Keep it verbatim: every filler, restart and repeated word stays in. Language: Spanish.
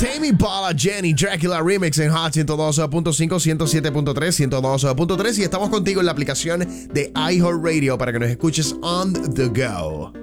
Tame Impala, Jenny, Dracula Remix en Hot ciento dos punto cinco, ciento siete punto tres, ciento dos punto tres y estamos contigo en la aplicación de iHeartRadio para que nos escuches on the go.